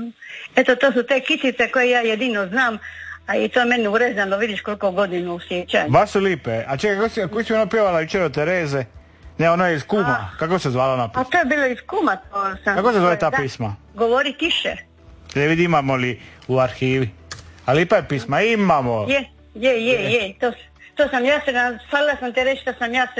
Eto, to su te kitice koje ja jedino znam, a i to je meni urezano, vidiš koliko godinu u sjećanju. Baš su lipe. A čekaj, koji si ono pjevala jučer od Tereze? Ne, ono je iz Kuma. Kako se zvala ona pisma? A to je bilo iz Kuma, to sam... Kako se zove ta pisma? Govori tiše. Ne vidi imamo li u arhivi. A lipa je pisma, imamo. Je. To sam ja, stvarila sam te reći da sam ja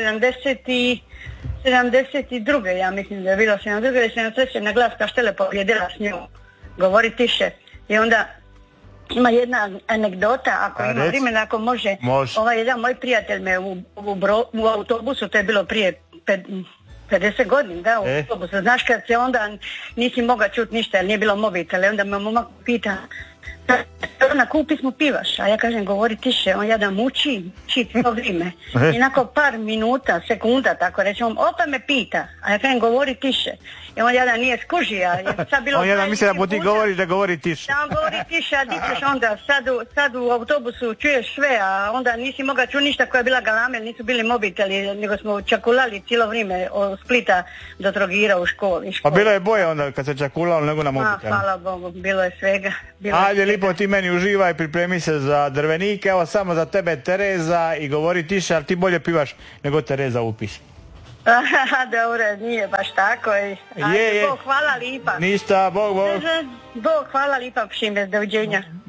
72. ja mislim da je bilo 72. ili 73. na Glas Kaštele pobjedila s njom. Govori tiše. I onda ima jedna anegdota, ako ima vremena, ako može. Jedan moj prijatelj me u autobusu, to je bilo prije 50 godina, da, u autobusu. Znaš kad se onda nisi mogao čuti ništa jer nije bilo mobitela, onda me momak pita na koju pismu pivaš, a ja kažem govori tiše, on ja da muči to vrijeme. I nakon par minuta, sekunda, tako reći, on opet me pita, a ja kažem govori tiše. I on jedan nije skužija. On jedan misli da ti govoriš da govori tiše. Da on govori tiše, a di ćeš onda, sad u autobusu čuješ sve, a onda nisi mogao čuti ništa koja je bila galame, nisu bili mobiteli, nego smo čakulali cijelo vrijeme od Splita do Trogira u školi. Pa bilo je boje onda kad se čakulalo nego na mobitelu. Hvala Bogu, bilo je svega. Ajde, lipo ti meni uživaj, pripremi se za Drvenike, evo samo za tebe Tereza i govori tiše, ali ti bolje pivaš nego Tereza u pismu. Dobro, nije baš tako. Ajde, Bog hvala lipa. Ništa, Bog. Bog hvala lipa, Šime, doviđenja.